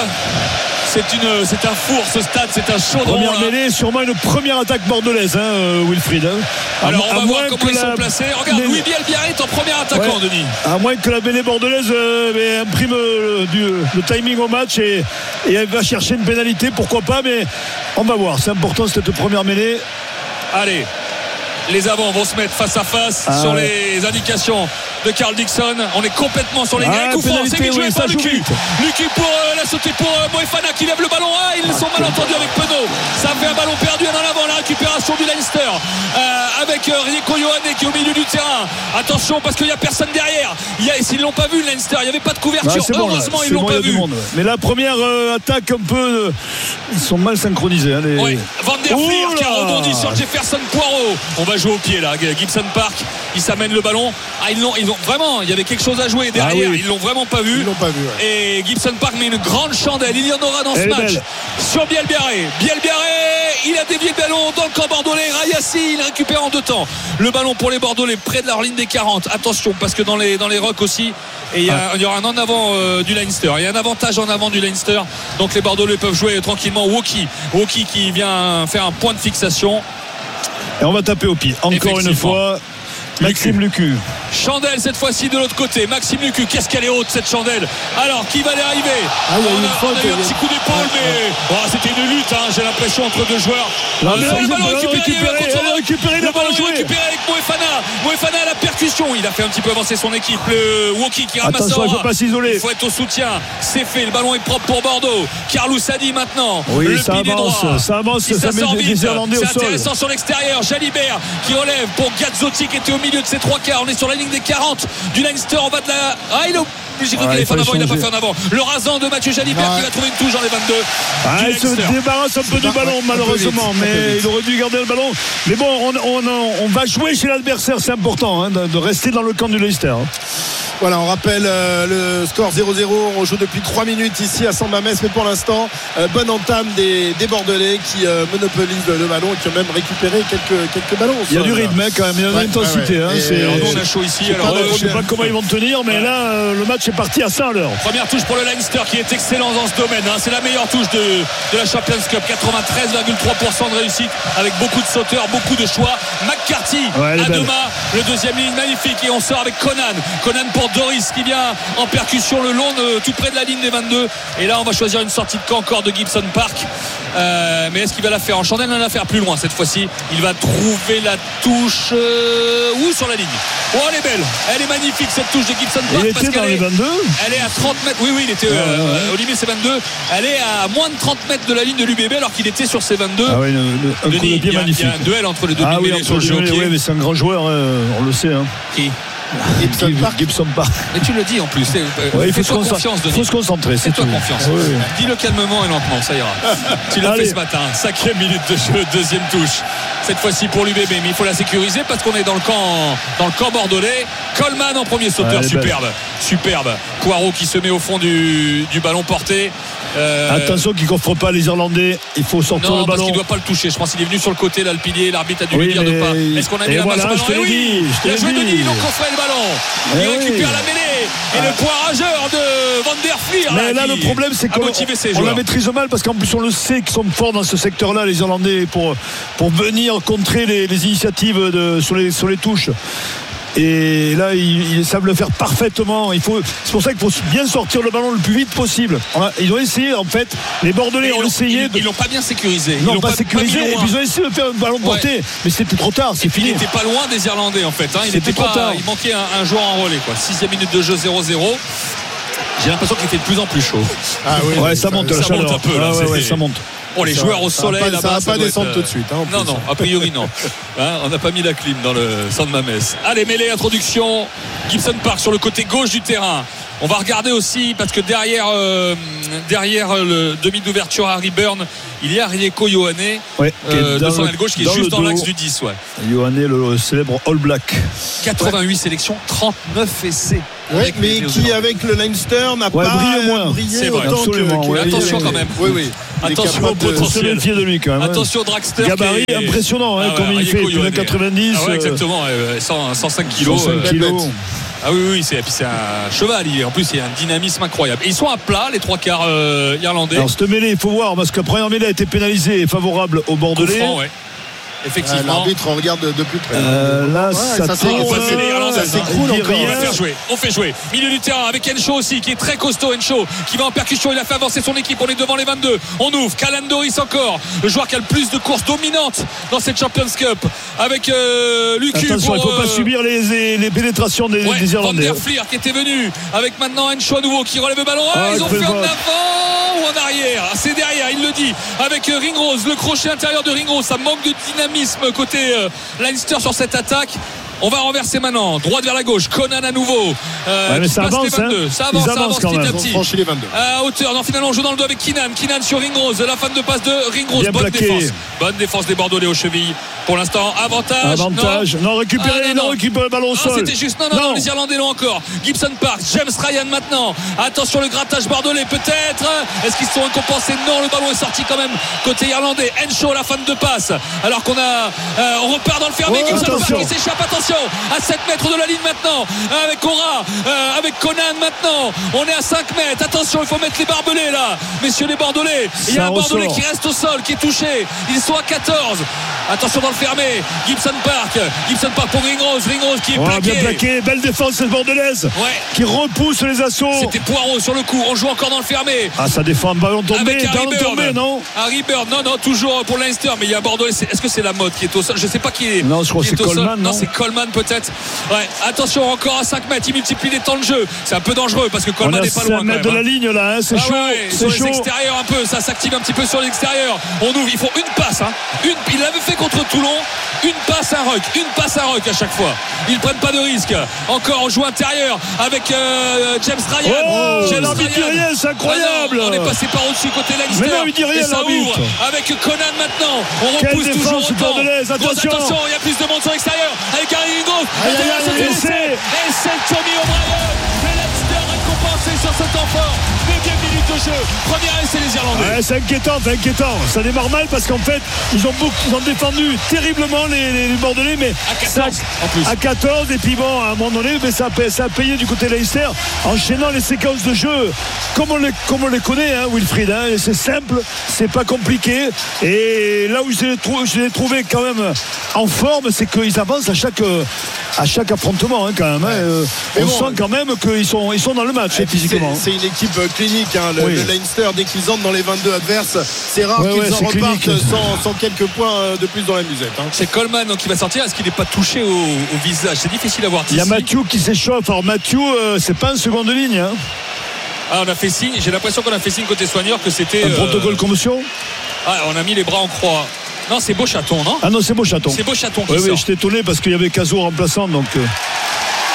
[SPEAKER 6] C'est un four ce stade, c'est un chaudron.
[SPEAKER 4] Première mêlée, sûrement une première attaque bordelaise, Wilfried.
[SPEAKER 6] Alors on va voir comment ils sont placés. Regarde, Louis Bielbiarré est en premier attaquant, Denis.
[SPEAKER 4] À moins que la mêlée bordelaise imprime le timing au match et elle va chercher une pénalité, pourquoi pas, mais on va voir. C'est important cette première mêlée.
[SPEAKER 6] Allez. Les avants vont se mettre face à face sur les indications de Carl Dixon. On est complètement sur les gars. Coup franc, c'est bien joué par Lucu. Lucu pour la sauter pour Moefana qui lève le ballon. Ils sont mal entendus avec Penaud. Ça fait un ballon perdu en avant. La récupération du Leinster avec Rieko Ioane qui est au milieu du terrain. Attention parce qu'il n'y a personne derrière. S'ils ne l'ont pas vu, le Leinster, il n'y avait pas de couverture. Heureusement, ils ne l'ont pas vu.
[SPEAKER 4] Mais la première attaque un peu. Ils sont mal synchronisés.
[SPEAKER 6] Oui. Van der Flier qui a rebondi sur Jefferson Poirot. On va jouer au pied là. Gibson Park, il s'amène le ballon. Ils ont vraiment, il y avait quelque chose à jouer derrière. Ils l'ont vraiment pas vu. Et Gibson Park met une grande chandelle. Il y en aura dans ce match. Sur Bielbiaré. Il a dévié le ballon dans le camp bordelais. Rayassi, il récupère en deux temps. Le ballon pour les Bordelais près de la ligne des 40. Attention parce que dans les rocks aussi. Et il y aura un en avant du Leinster. Il y a un avantage en avant du Leinster. Donc les Bordelais peuvent jouer tranquillement. Woki qui vient faire un point de fixation.
[SPEAKER 4] Et on va taper au pied. Encore une fois, Maxime Lucu.
[SPEAKER 6] Chandelle cette fois-ci de l'autre côté. Maxime Lucu, qu'est-ce qu'elle est haute cette chandelle. Alors qui va y arriver? On a eu un petit coup d'épaule, mais c'était une lutte, j'ai l'impression, entre deux joueurs.
[SPEAKER 4] Le ballon récupéré,
[SPEAKER 6] le ballon récupéré avec Moefana à la percussion. Il a fait un petit peu avancer son équipe. Le Woki qui ramasse.
[SPEAKER 4] Attention, il ne faut pas s'isoler.
[SPEAKER 6] Il faut être au soutien. C'est fait, le ballon est propre pour Bordeaux. Carlou Sadi maintenant.
[SPEAKER 4] Oui,
[SPEAKER 6] le
[SPEAKER 4] ça avance, ça met des Irlandais au sol.
[SPEAKER 6] C'est intéressant sur l'extérieur. Jalibert qui relève pour Gazzotti qui était au milieu de ses trois quarts. On est sur la ligne des 40 du Leinster. On va de la. J'ai cru qu'il avait fait en avant, il n'a pas fait en avant. Le rasant de Mathieu Jalibert qui va trouver une touche dans les 22.
[SPEAKER 4] Il se débarrasse un peu du ballon malheureusement, mais il aurait dû garder le ballon. Mais bon, on va jouer chez l'adversaire, c'est important de rester dans le camp du Leicester.
[SPEAKER 2] Voilà, on rappelle le score 0-0. On joue depuis 3 minutes ici à Saint-Mamès, mais pour l'instant, bonne entame des Bordelais qui monopolisent le ballon et qui ont même récupéré quelques ballons.
[SPEAKER 4] Il y a du rythme quand même, il y a de l'intensité.
[SPEAKER 6] On a chaud ici.
[SPEAKER 4] Alors, je ne sais pas comment ils vont tenir, mais là, le match est parti à 100 à l'heure.
[SPEAKER 6] Première touche pour le Leinster qui est excellent dans ce domaine. C'est la meilleure touche de la Champions Cup. 93,3% de réussite avec beaucoup de sauteurs, beaucoup de choix. McCarthy à deux mains, le deuxième ligne magnifique. Et on sort avec Conan pour Doris qui vient en percussion le long tout près de la ligne des 22. Et là on va choisir une sortie de camp encore de Gibson Park, mais est-ce qu'il va la faire en chandelle? Il va la faire plus loin cette fois-ci. Il va trouver la touche sur la ligne. Elle est belle, elle est magnifique cette touche de Gibson Park.
[SPEAKER 4] Il était dans les 22.
[SPEAKER 6] Elle est à 30 mètres. Oui il était au limite c'est 22. Elle est à moins de 30 mètres de la ligne de l'UBB alors qu'il était sur ses 22.
[SPEAKER 4] Un coup de pied magnifique.
[SPEAKER 6] Il y a un duel entre les deux sur le jeu au pied.
[SPEAKER 4] Oui, mais c'est un grand joueur, on le sait.
[SPEAKER 6] Qui?
[SPEAKER 4] Gibson Park.
[SPEAKER 6] Mais tu le dis en plus.
[SPEAKER 4] Il faut se concentrer.
[SPEAKER 6] Fais-toi confiance. Dis-le calmement et lentement, ça ira. Tu l'as fait ce matin. 5e minute de jeu, deuxième touche. Cette fois-ci pour l'UBB, mais il faut la sécuriser parce qu'on est dans le camp bordelais. Coleman en premier sauteur, superbe. Poirot qui se met au fond du ballon porté.
[SPEAKER 4] Attention qu'il ne coffre pas les Irlandais, il faut sortir le ballon.
[SPEAKER 6] Parce qu'il ne doit pas le toucher. Je pense qu'il est venu sur le côté, là, le pilier, l'arbitre a dû lui dire de pas. Est-ce qu'on a mis la main sur le ballon? Il a joué Denis, ils ont coffré le ballon. Il récupère la mêlée et le point rageur de Van der Flier.
[SPEAKER 4] Mais là, le problème, c'est qu'on la maîtrise mal parce qu'en plus, on le sait qu'ils sont forts dans ce secteur-là, les Irlandais, pour venir contrer les initiatives sur les touches. Et là, ils savent le faire parfaitement. C'est pour ça qu'il faut bien sortir le ballon le plus vite possible. Ils ont essayé, en fait. Les Bordelais ont essayé.
[SPEAKER 6] Ils l'ont pas bien sécurisé.
[SPEAKER 4] Ils l'ont pas sécurisé. Et puis ils ont essayé de faire un ballon porté. Mais c'était trop tard. C'est fini.
[SPEAKER 6] Il n'était pas loin des Irlandais, en fait. C'était trop tard. Il manquait un joueur en relais. 6e minute de jeu, 0-0. J'ai l'impression qu'il fait de plus en plus chaud.
[SPEAKER 2] Ah oui,
[SPEAKER 4] ouais, ça monte la chaleur.
[SPEAKER 6] Monte un peu, là,
[SPEAKER 4] ça monte.
[SPEAKER 6] Oh, les joueurs au soleil là-bas.
[SPEAKER 2] Ça va pas descendre tout de suite.
[SPEAKER 6] Non, a priori non. On n'a pas mis la clim dans le centre Mamès. Allez, mêlée, introduction. Gibson Park sur le côté gauche du terrain. On va regarder aussi parce que derrière le demi d'ouverture Harry Byrne, il y a Rieko Ioane de son aile gauche qui est juste dans l'axe du 10.
[SPEAKER 4] Ioane, le célèbre All Black.
[SPEAKER 6] 88 sélections, 39 essais.
[SPEAKER 2] Oui, mais qui avec le Leinster n'a pas brillé autant que
[SPEAKER 6] attention quand même.
[SPEAKER 2] Oui.
[SPEAKER 6] Attention au potentiel.
[SPEAKER 4] De lui quand même.
[SPEAKER 6] Attention au dragster.
[SPEAKER 4] Gabarit impressionnant comme il fait, plus de 90.
[SPEAKER 6] Exactement, 105 kilos.
[SPEAKER 4] 105 kilos.
[SPEAKER 6] Ah oui, c'est un cheval. En plus, il y a un dynamisme incroyable. Et ils sont à plat, les trois quarts irlandais. Alors,
[SPEAKER 4] cette mêlée, il faut voir, parce que la première mêlée a été pénalisée et favorable aux Bordelais.
[SPEAKER 6] Effectivement.
[SPEAKER 2] L'arbitre regarde de plus près.
[SPEAKER 4] Là, ça s'écroule.
[SPEAKER 6] On fait jouer. Milieu du terrain avec Henshaw aussi, qui est très costaud. Henshaw qui va en percussion. Il a fait avancer son équipe. On est devant les 22. On ouvre. Callan Doris encore. Le joueur qui a le plus de courses dominantes dans cette Champions Cup. Avec Lucu.
[SPEAKER 4] Attention, il ne faut pas subir les pénétrations des Irlandais.
[SPEAKER 6] Van der Flier qui était venu. Avec maintenant Henshaw à nouveau qui relève le ballon. Ils ont fait en avant ou en arrière. C'est derrière, il le dit. Avec Ringrose, le crochet intérieur de Ringrose. Ça manque de dynamisme côté Leinster sur cette attaque. On va renverser maintenant, droite vers la gauche. Conan à nouveau.
[SPEAKER 4] Mais ça avance,
[SPEAKER 6] ça avance petit à petit.
[SPEAKER 2] Franchi les 22.
[SPEAKER 6] À hauteur. Non, finalement, on joue dans le dos avec Keenan. Keenan sur Ringrose. La fin de passe de Ringrose.
[SPEAKER 4] Bien
[SPEAKER 6] bonne
[SPEAKER 4] plaqué.
[SPEAKER 6] défense. Bonne défense des Bordelais aux chevilles. Pour l'instant, avantage.
[SPEAKER 4] Non, récupérer le ballon au sol.
[SPEAKER 6] C'était juste. Non, les Irlandais l'ont encore. Gibson Park, James Ryan maintenant. Attention, le grattage bordelais peut-être. Est-ce qu'ils se sont récompensés? Non, le ballon est sorti quand même côté irlandais. Henshaw, la fin de passe. Alors qu'on a. On repart dans le fermé. Gibson Park qui s'échappe. Attention, à 7 mètres de la ligne maintenant. Avec Cora, avec Conan maintenant. On est à 5 mètres. Attention, il faut mettre les barbelés là. Messieurs les Bordelais. Il y a un Bordelais qui reste au sol, qui est touché. Ils sont à 14. Attention dans le fermé. Gibson Park pour Ringrose qui est plaqué.
[SPEAKER 4] Bien plaqué. Belle défense cette bordelaise. Qui repousse les assauts.
[SPEAKER 6] C'était Poirot sur le coup. On joue encore dans le fermé.
[SPEAKER 4] Ça défend. Ballon tombé. Non.
[SPEAKER 6] Harry Byrne. Non, toujours pour Leinster. Mais il y a Bordelais. Est-ce que c'est la mode qui est au sol? Je sais pas qui est.
[SPEAKER 4] Non, je crois que c'est Coleman.
[SPEAKER 6] Non, c'est Coleman peut-être. Attention, encore à 5 mètres. Il multiplie les temps de jeu. C'est un peu dangereux parce que Coleman n'est pas loin.
[SPEAKER 4] On est à 5 mètres de la ligne là. C'est chaud.
[SPEAKER 6] Sur les extérieurs un peu. Ça s'active un petit peu sur l'extérieur. On ouvre. Il faut une passe. Il l'avait fait contre Toulon. Une passe à Ruck à chaque fois. Ils prennent pas de risque. Encore on joue intérieur avec James Ryan.
[SPEAKER 4] L'arbitre dit rien, c'est incroyable.
[SPEAKER 6] On est passé par au-dessus côté Leinster.
[SPEAKER 4] Mais non, il dit rien,
[SPEAKER 6] et ça ouvre avec Conan maintenant. On repousse toujours autant. Attention, il y a plus de monde sur l'extérieur avec Harry Ringrose. Et c'est Tommy O'Brien. Le Leinster récompensé sur cet enfant. 9e minute de jeu. Première essai les Irlandais.
[SPEAKER 4] C'est inquiétant. Ça démarre mal parce qu'en fait ils ont défendu terriblement les Bordelais, mais
[SPEAKER 6] à 14 en plus.
[SPEAKER 4] À 14 et puis bon à un moment donné mais ça a payé du côté Leinster, enchaînant les séquences de jeu comme on les connaît Wilfried, c'est simple, c'est pas compliqué, et là où je les trouvé quand même en forme, c'est qu'ils avancent à chaque affrontement quand même. On sent quand même qu'ils sont dans le match physiquement.
[SPEAKER 2] C'est une équipe clinique le Leinster, dès qu'ils entrent dans les 22 adverses, c'est rare qu'ils en repartent sans quelques points de plus dans la musette.
[SPEAKER 6] C'est Coleman qui va sortir. Est-ce qu'il n'est pas touché au visage? C'est difficile à voir.
[SPEAKER 4] Il y a Mathieu qui s'échauffe. Alors Mathieu, c'est pas en seconde ligne.
[SPEAKER 6] On a fait signe. J'ai l'impression qu'on a fait signe côté soigneur que c'était
[SPEAKER 4] un protocole commotion.
[SPEAKER 6] On a mis les bras en croix. Non, c'est Beauchaton, non?
[SPEAKER 4] Ah non, c'est Beauchaton.
[SPEAKER 6] C'est Beauchaton qui
[SPEAKER 4] sort.
[SPEAKER 6] Oui,
[SPEAKER 4] j'étais étonné parce qu'il y avait Cazot remplaçant, donc.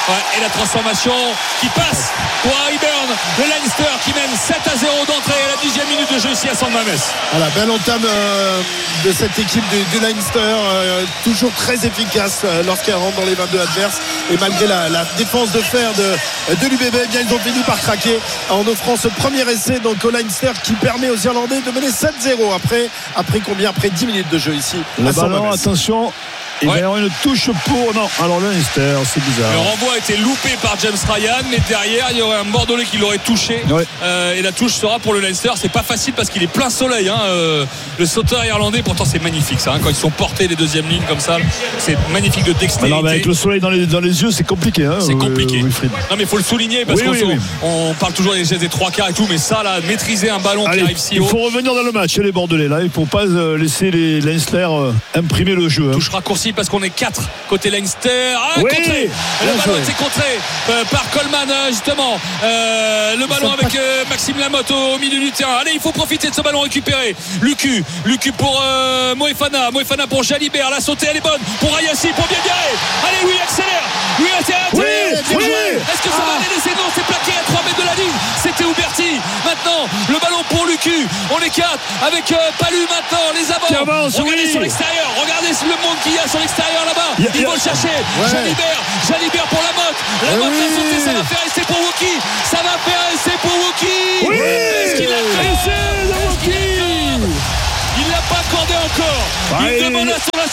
[SPEAKER 6] Ouais, et la transformation qui passe pour Harry Byrne, le Leinster qui mène 7-0 d'entrée à la 10e minute de jeu ici à San Mamés.
[SPEAKER 2] Voilà, belle entame de cette équipe du Leinster, toujours très efficace lorsqu'elle rentre dans les 22 adverses, et malgré la défense de fer de l'UBB, eh bien ils ont fini par craquer en offrant ce premier essai donc au Leinster qui permet aux Irlandais de mener 7-0 après combien, après 10 minutes de jeu ici
[SPEAKER 4] le
[SPEAKER 2] à San
[SPEAKER 4] ballon,
[SPEAKER 2] Mamés.
[SPEAKER 4] Attention, il va y avoir une touche pour. Non, alors le Leinster, c'est bizarre.
[SPEAKER 6] Le renvoi a été loupé par James Ryan, mais derrière il y aurait un Bordelais qui l'aurait touché.
[SPEAKER 4] Ouais.
[SPEAKER 6] Et la touche sera pour le Leinster. C'est pas facile parce qu'il est plein soleil, le sauteur irlandais. Pourtant c'est magnifique ça, quand ils sont portés les deuxièmes lignes comme ça, c'est magnifique de dextérité.
[SPEAKER 4] Alors, avec le soleil dans les yeux, c'est compliqué.
[SPEAKER 6] C'est compliqué.
[SPEAKER 4] Wilfried.
[SPEAKER 6] Non mais il faut le souligner parce qu'on parle toujours des gestes des trois quarts et tout, mais ça là, maîtriser un ballon qui arrive si haut.
[SPEAKER 4] Il faut revenir dans le match, les Bordelais là. Il ne faut pas laisser les Leinster imprimer le jeu.
[SPEAKER 6] Touche raccourcie parce qu'on est 4 côté Leinster. Contré. Le ballon était contré par Coleman justement. Le ballon avec Maxime Lamotte au milieu du terrain. Allez, il faut profiter de ce ballon récupéré. Lucu pour Moefana pour Jalibert. La sautée elle est bonne pour Ayassi, pour bien garé. Allez, oui, accélère. Est-ce que ça va aller laisser? Non, c'est plaqué à 3 mètres de la ligne. C'était Uberti. Maintenant, le ballon pour Lucu. On est 4 avec Palu maintenant. Les avants. Regardez sur l'extérieur. Regardez le monde qu'il y a sur l'extérieur là-bas. Il faut le chercher. Jalibert pour Lamotte. Lamotte la sautée, ça va faire essai pour Wookie. Ça va faire essai pour Wookie. Est-ce qu'il a fait essai? Il ne l'a pas accordé encore. Il demande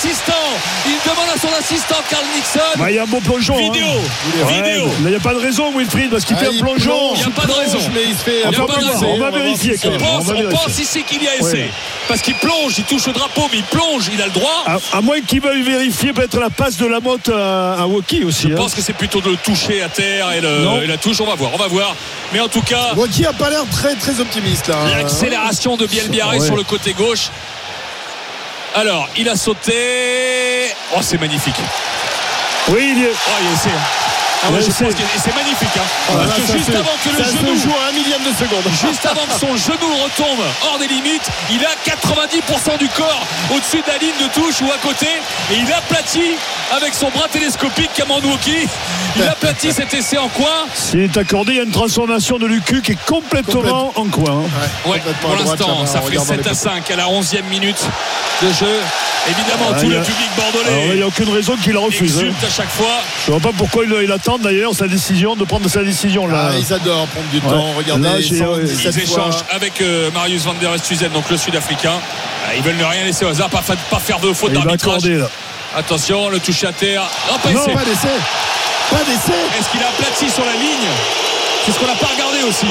[SPEAKER 6] à son assistant Carl Nixon.
[SPEAKER 4] Il y a un bon plongeon.
[SPEAKER 6] Vidéo.
[SPEAKER 4] Il n'y a pas de raison, Wilfried, parce qu'il fait un plongeon.
[SPEAKER 6] Il n'y a pas de raison.
[SPEAKER 2] Mais il se fait
[SPEAKER 4] on va vérifier quand même.
[SPEAKER 6] On pense ici qu'il y a essai. Parce qu'il plonge, il touche le drapeau, mais il plonge, il a le droit.
[SPEAKER 4] À moins qu'il veuille vérifier peut-être la passe de Lamotte à Woki aussi.
[SPEAKER 6] Je pense que c'est plutôt de le toucher à terre et la touche. On va voir. Mais en tout cas,
[SPEAKER 2] Woki n'a pas l'air très très optimiste là.
[SPEAKER 6] L'accélération de Bielbiaré sur le côté gauche. Alors, il a sauté. Oh, c'est magnifique.
[SPEAKER 4] Oui, il y est.
[SPEAKER 6] Oh, il y a essai. C'est magnifique. Parce que juste avant que le genou
[SPEAKER 2] joue à un millième de seconde.
[SPEAKER 6] Juste avant que son genou retombe hors des limites, il a 90% du corps au-dessus de la ligne de touche ou à côté, et il aplatit avec son bras télescopique Cameron Wookie. Il aplatit cet essai en coin.
[SPEAKER 4] S'il est accordé, il y a une transformation de Lucu qui est complètement en coin.
[SPEAKER 6] Pour l'instant, ça fait 7-5 à la 11e minute de jeu. Évidemment, tout le public bordelais.
[SPEAKER 4] Il n'y a aucune raison qu'il la refuse.
[SPEAKER 6] Exulte à chaque fois.
[SPEAKER 4] Je ne vois pas pourquoi il attend d'ailleurs de prendre sa décision là.
[SPEAKER 2] Ils adorent prendre du temps. Regardez,
[SPEAKER 6] ils échangent avec Marius van der Westhuizen, donc le Sud-Africain. Ils veulent ne rien laisser au hasard, pas faire de faute d'arbitrage. Attention, le toucher à terre.
[SPEAKER 2] Pas d'essai.
[SPEAKER 6] Est-ce qu'il a aplati sur la ligne? C'est ce qu'on n'a pas regardé aussi.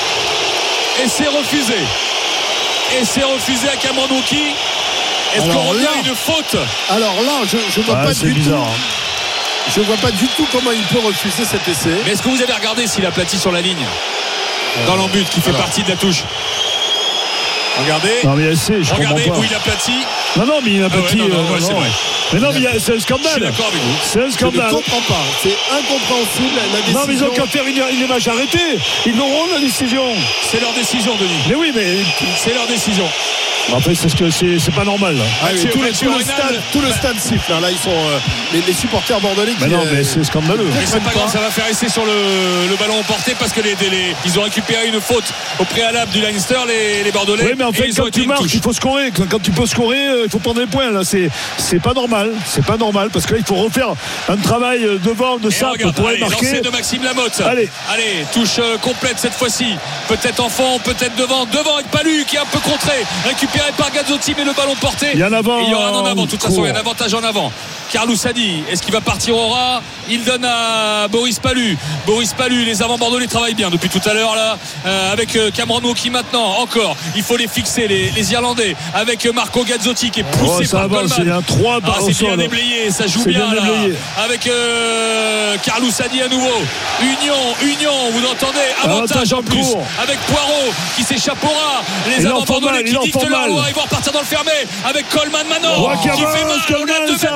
[SPEAKER 6] Et c'est refusé à Cameron Wookie. Est-ce qu'on revient à une faute?
[SPEAKER 2] Alors là, je vois pas du tout. Je vois pas du tout comment il peut refuser cet essai.
[SPEAKER 6] Mais est-ce que vous avez regardé s'il a aplati sur la ligne dans l'embut qui fait partie de la touche? Regardez.
[SPEAKER 4] Non, mais regardez
[SPEAKER 6] où il aplatit.
[SPEAKER 4] Non, mais il a aplati.
[SPEAKER 6] C'est vrai.
[SPEAKER 4] Mais non, mais c'est un scandale.
[SPEAKER 6] Je suis d'accord avec vous.
[SPEAKER 4] C'est un scandale.
[SPEAKER 2] Je ne comprends pas. C'est incompréhensible la décision.
[SPEAKER 4] Non, mais ils ont qu'à faire une image arrêtée. Ils auront la décision.
[SPEAKER 6] C'est leur décision, Denis.
[SPEAKER 4] Mais oui, mais
[SPEAKER 6] c'est leur décision.
[SPEAKER 4] Après, c'est pas normal.
[SPEAKER 2] Tout le stade siffle. Là, ils sont les supporters bordelais.
[SPEAKER 4] Mais non, mais c'est scandaleux.
[SPEAKER 6] Mais c'est pas grave, ça va faire essai sur le ballon emporté parce que ils ont récupéré une faute au préalable du Leinster, les Bordelais.
[SPEAKER 4] Oui, mais en fait, quand tu marques, il faut scorer. Quand tu peux scorer, il faut prendre des points. Là, c'est pas normal. C'est pas normal parce que là, il faut refaire un travail devant de ça pour aller marquer.
[SPEAKER 6] Lancé de Maxime Lamotte.
[SPEAKER 4] Allez,
[SPEAKER 6] touche complète cette fois-ci. Peut-être en fond, peut-être devant avec Palu qui est un peu contré. Récupéré par Gazzotti, mais le ballon porté.
[SPEAKER 4] Il y a un avant.
[SPEAKER 6] Il y aura un en avant. De toute façon, il y a un avantage en avant. Carlou Sadi, est-ce qu'il va partir au ras? Il donne à Boris Palu. Les avants bordelais travaillent bien depuis tout à l'heure là, avec Cameron Wookie maintenant. Encore, il faut les fixer les Irlandais avec Marco Gazzotti qui est poussé par Coleman.
[SPEAKER 4] Il y a 3 barres au sol.
[SPEAKER 6] C'est bien déblayé, ça joue bien là. Avec Carlou Sadi à nouveau. Union, vous entendez? Avantage en plus avec Poirot qui s'échappe au ras. Les avants bordelais qui dictent leur loi. Ils vont repartir dans le fermé avec Coleman maintenant qui fait mal. 2 mètres de la ligne.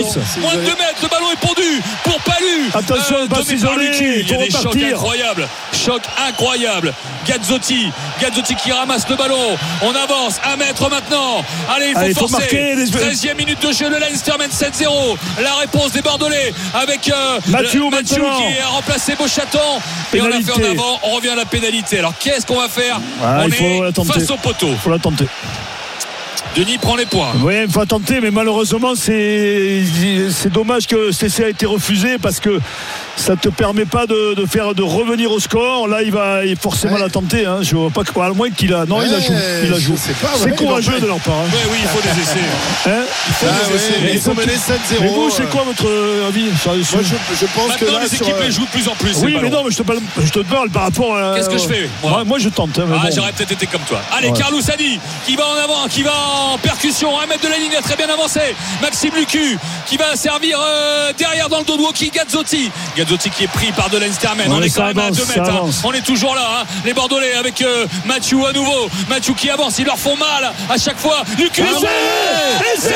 [SPEAKER 6] Moins de 2 mètres, le ballon est pendu pour Palus.
[SPEAKER 4] Attention, il va s'isoler.
[SPEAKER 6] Il y a des chocs incroyables. Choc incroyable. Gazzotti qui ramasse le ballon. On avance 1 mètre maintenant. Allez, il faut forcer. 13e minute de jeu, le Leinster mène 7-0. La réponse des Bordelais avec Mathieu qui a remplacé Beauchaton. Et on a fait en avant, on revient à la pénalité. Alors qu'est-ce qu'on va faire? On est face au poteau.
[SPEAKER 4] Il faut la tenter.
[SPEAKER 6] Denis prend les points.
[SPEAKER 4] Oui, il faut tenter, mais malheureusement c'est dommage que cet essai a été refusé parce que ça te permet pas de revenir au score. Là il va forcément la tenter, hein. Je vois pas que, à moins qu'il a. Non, il la joue. C'est courageux de leur part. Hein.
[SPEAKER 6] Oui, il faut des essais.
[SPEAKER 2] Hein, il faut des essais. Ils sont menés 7-0.
[SPEAKER 4] Mais vous, c'est quoi votre avis?
[SPEAKER 2] Moi, je pense
[SPEAKER 6] maintenant,
[SPEAKER 2] que là,
[SPEAKER 6] les équipes les jouent de plus en plus.
[SPEAKER 4] Oui, mais non, mais je te parle par rapport à.
[SPEAKER 6] Qu'est-ce que je fais?
[SPEAKER 4] Moi, je tente. Hein,
[SPEAKER 6] j'aurais peut-être été comme toi. Allez, Carlos Sadi qui va en avant, qui va en percussion, 1 mètre de la ligne, a très bien avancé. Maxime Lucu qui va servir derrière dans le dos de Woki Gazzotti qui est pris par de Leinstermen. On est quand même à 2 mètres. Hein. On est toujours là. Hein. Les Bordelais avec Mathieu à nouveau. Mathieu qui avance, ils leur font mal à chaque fois. Lucu, essai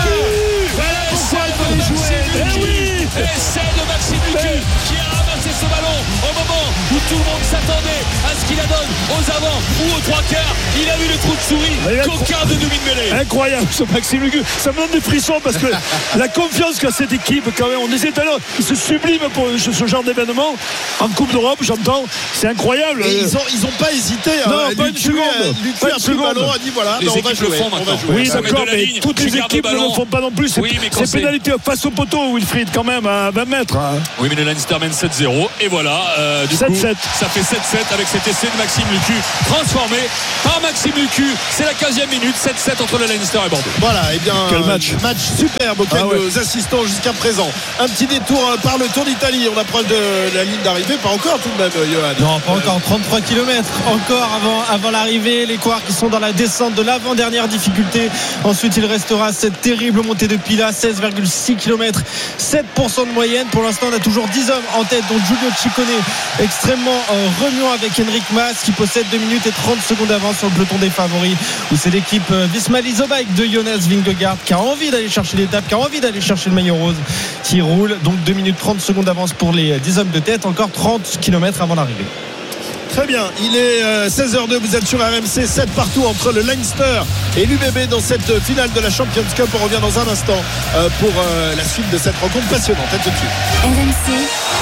[SPEAKER 6] de Maxime Lucu qui a ramassé ce ballon au moment où tout le monde s'attendait à ce qu'il la donne aux avant ou aux 3 quarts. Il a eu le trou de souris qu'aucun de demi-mêlée.
[SPEAKER 4] Incroyable ce Maxime Lucu, ça me donne des frissons parce que la confiance qu'a cette équipe, quand même, on disait tout à l'heure, ils se subliment pour ce genre d'événement en Coupe d'Europe, j'entends, c'est incroyable.
[SPEAKER 2] Et ils ont pas hésité.
[SPEAKER 4] Non, pas une seconde.
[SPEAKER 2] Lucu a pris le ballon, a dit voilà,
[SPEAKER 6] les équipes le font maintenant.
[SPEAKER 4] Oui, d'accord, mais toutes les équipes ne le font pas non plus. C'est pénalité face au poteau, Wilfried, quand même, à 20 mètres.
[SPEAKER 6] Oui, mais le Leinster mène 7-0 et voilà, du coup, ça fait 7-7 avec cet essai de Maxime Lucu transformé par Maxime Lucu. C'est la 15e minute, 7-7 entre le Leinster et Bordeaux.
[SPEAKER 2] Voilà, et bien
[SPEAKER 4] quel match
[SPEAKER 2] superbe auquel nous assistons jusqu'à présent. Un petit détour par le Tour d'Italie. On approche de la ligne d'arrivée, pas encore tout de même, Johan.
[SPEAKER 3] Non, pas encore. 33 km encore avant l'arrivée. Les coureurs qui sont dans la descente de l'avant-dernière difficulté. Ensuite, il restera cette terrible montée de Pila, 16,6 km, 7% de moyenne. Pour l'instant, on a toujours 10 hommes en tête, dont Giulio Ciccone, extrêmement remuant avec Henrik Mas qui possède 2 minutes et 30 secondes d'avance sur le peloton des favoris, où c'est l'équipe Visma Lease Bike de Jonas Vingegaard qui a envie d'aller chercher l'étape, qui a envie d'aller chercher le maillot rose, qui roule. Donc 2 minutes 30 secondes d'avance pour les 10 hommes de tête, encore 30 km avant l'arrivée.
[SPEAKER 2] Très bien, il est 16h02, vous êtes sur RMC, 7 partout entre le Leinster et l'UBB dans cette finale de la Champions Cup. On revient dans un instant pour la suite de cette rencontre passionnante. À tout de suite.
[SPEAKER 7] RMC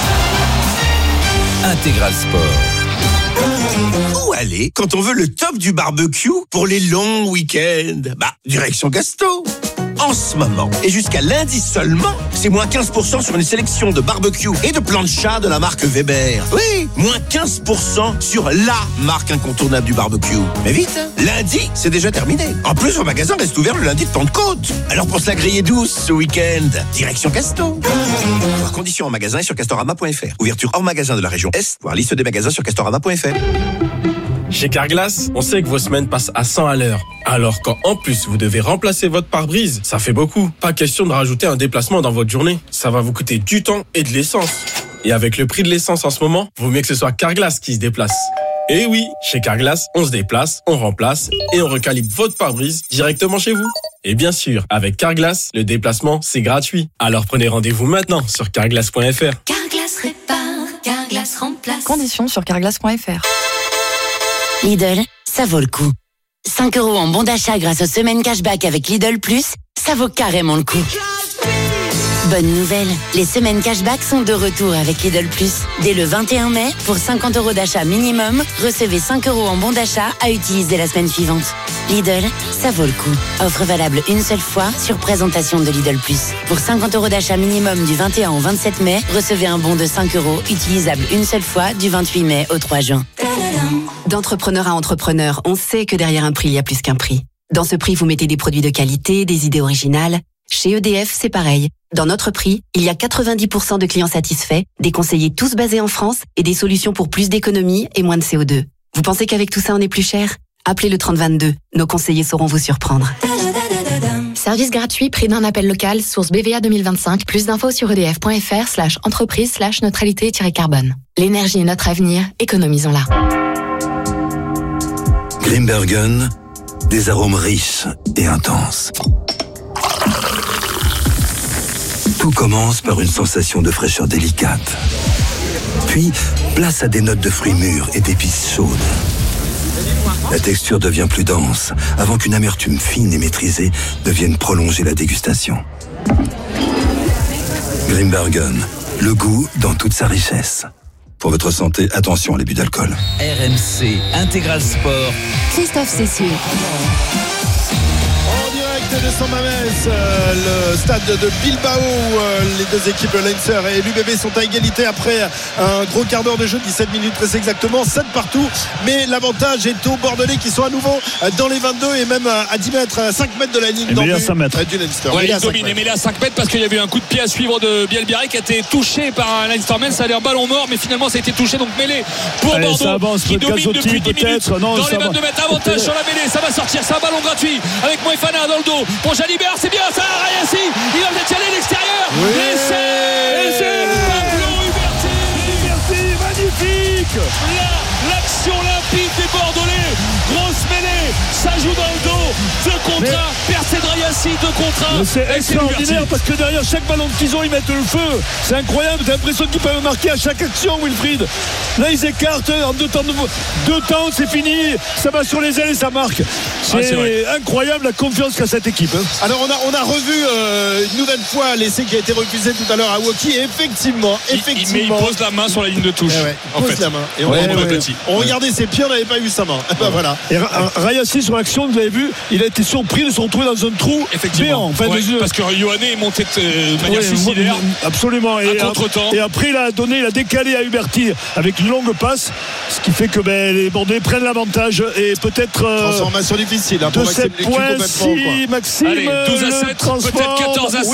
[SPEAKER 9] Intégral Sport.
[SPEAKER 13] Où aller quand on veut le top du barbecue pour les longs week-ends? Direction Gasto. En ce moment, et jusqu'à lundi seulement, c'est moins 15% sur une sélection de barbecue et de plancha de la marque Weber. Oui, moins 15% sur la marque incontournable du barbecue. Mais vite, lundi, c'est déjà terminé. En plus, vos magasins restent ouverts le lundi de Pentecôte. Alors pour se la griller douce ce week-end, direction Gasto. Voir conditions en magasin et sur castorama.fr. Ouverture hors magasin de la région Est, voir liste des magasins sur castorama.fr.
[SPEAKER 14] Chez Carglass, on sait que vos semaines passent à 100 à l'heure. Alors quand en plus vous devez remplacer votre pare-brise, ça fait beaucoup. Pas question de rajouter un déplacement dans votre journée. Ça va vous coûter du temps et de l'essence. Et avec le prix de l'essence en ce moment, vaut mieux que ce soit Carglass qui se déplace. Et oui, chez Carglass, on se déplace, on remplace et on recalibre votre pare-brise directement chez vous. Et bien sûr, avec Carglass, le déplacement, c'est gratuit. Alors prenez rendez-vous maintenant sur carglass.fr.
[SPEAKER 15] Carglass répare, Carglass remplace.
[SPEAKER 16] Conditions sur carglass.fr.
[SPEAKER 17] Lidl, ça vaut le coup. 5 € en bon d'achat grâce aux semaines cashback avec Lidl Plus, ça vaut carrément le coup. Bonne nouvelle, les semaines cashback sont de retour avec Lidl Plus. Dès le 21 mai, pour 50 € d'achat minimum, recevez 5 € en bon d'achat à utiliser la semaine suivante. Lidl, ça vaut le coup. Offre valable une seule fois sur présentation de Lidl Plus. Pour 50 € d'achat minimum du 21 au 27 mai, recevez un bon de 5 € utilisable une seule fois du 28 mai au 3 juin.
[SPEAKER 18] D'entrepreneur à entrepreneur, on sait que derrière un prix, il y a plus qu'un prix. Dans ce prix, vous mettez des produits de qualité, des idées originales. Chez EDF, c'est pareil. Dans notre prix, il y a 90% de clients satisfaits, des conseillers tous basés en France et des solutions pour plus d'économie et moins de CO2. Vous pensez qu'avec tout ça, on est plus cher ? Appelez le 3022. Nos conseillers sauront vous surprendre.
[SPEAKER 16] Service gratuit, prix d'un appel local, source BVA 2025. Plus d'infos sur edf.fr/entreprise/neutralité-carbone. L'énergie est notre avenir, économisons-la.
[SPEAKER 19] Grimbergen, des arômes riches et intenses. Tout commence par une sensation de fraîcheur délicate. Puis, place à des notes de fruits mûrs et d'épices chaudes. La texture devient plus dense, avant qu'une amertume fine et maîtrisée devienne prolonger la dégustation. Grimbergen, le goût dans toute sa richesse. Pour votre santé, attention à l'abus d'alcool.
[SPEAKER 9] RMC Intégral Sport.
[SPEAKER 7] Christophe Cessieux.
[SPEAKER 2] De San Mamés, le stade de Bilbao, les deux équipes, le Leinster et l'UBB, sont à égalité après un gros quart d'heure de jeu, 17 minutes très exactement, 7 partout, mais l'avantage est aux Bordelais qui sont à nouveau dans les 22 et même à 10 mètres, à 5 mètres de la ligne
[SPEAKER 4] d'en but
[SPEAKER 2] du Leinster.
[SPEAKER 6] Ouais, il domine, mais à 5 mètres parce qu'il y avait eu un coup de pied à suivre de Bielbiaré qui a été touché par un Leinsterman. Ça allait un ballon mort, mais finalement ça a été touché, donc mêlée pour Bordeaux qui domine depuis 10 minutes dans les 22 mètres. Avantage sur la mêlée, ça va sortir, c'est un ballon gratuit avec Moefana dans le dos pour Jalibert, c'est bien ça, Rayassi, il va peut-être y aller à l'extérieur. L'essai Pablo Huberti, magnifique. L'action limpide des Bordelais, grosse mêlée, ça joue dans le dos, 2 contre 1, percé de Rayassi, 2 contre 1.
[SPEAKER 4] C'est extraordinaire parce que derrière chaque ballon qu'ils ont, ils mettent le feu. C'est incroyable, t'as l'impression qu'ils peuvent marquer à chaque action, Wilfried. Là, ils écartent en 2 temps, c'est fini, ça va sur les ailes et ça marque. C'est incroyable la confiance qu'a cette équipe.
[SPEAKER 2] Alors on a revu une nouvelle fois l'essai qui a été refusé tout à l'heure à Woki, et effectivement
[SPEAKER 6] mais il pose la main sur la ligne de touche.
[SPEAKER 2] Il pose la main et on regardait ses pieds, on n'avait pas vu sa main. Voilà.
[SPEAKER 4] Et Rayassi sur l'action, vous avez vu, il a été surpris de se retrouver dans un trou béant.
[SPEAKER 6] Parce que Yohanné est monté de manière suicidaire.
[SPEAKER 4] Absolument. Et après il a décalé à Huberti avec une longue passe, ce qui fait que les Bordelais prennent l'avantage et peut-être
[SPEAKER 2] transformation difficile
[SPEAKER 4] de 7 points si Maxime.
[SPEAKER 6] Allez, 12 à 7, peut-être 14 à 7.